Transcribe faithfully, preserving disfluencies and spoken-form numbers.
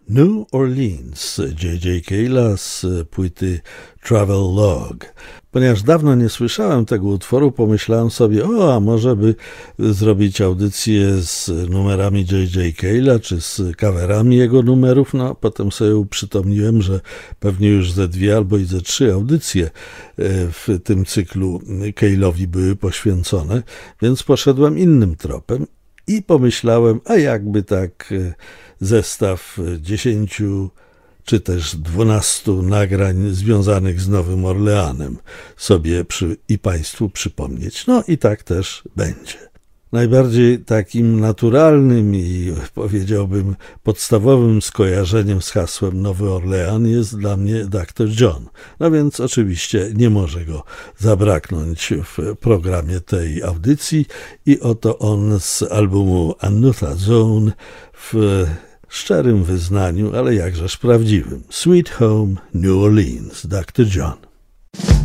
New Orleans J J Cale'a z płyty Travel Log. Ponieważ dawno nie słyszałem tego utworu, pomyślałem sobie, o, a może by zrobić audycję z numerami J J Cale'a, czy z coverami jego numerów. No, potem sobie uprzytomniłem, że pewnie już ze dwie albo i ze trzy audycje w tym cyklu Cale'owi były poświęcone, więc poszedłem innym tropem i pomyślałem, a jakby tak zestaw dziesięciu czy też dwunastu nagrań związanych z Nowym Orleanem sobie przy, i Państwu przypomnieć. No i tak też będzie. Najbardziej takim naturalnym i powiedziałbym podstawowym skojarzeniem z hasłem Nowy Orlean jest dla mnie doktor John. No więc oczywiście nie może go zabraknąć w programie tej audycji i oto on z albumu Another Zone w szczerym wyznaniu, ale jakżeż prawdziwym. Sweet Home New Orleans, doktor John.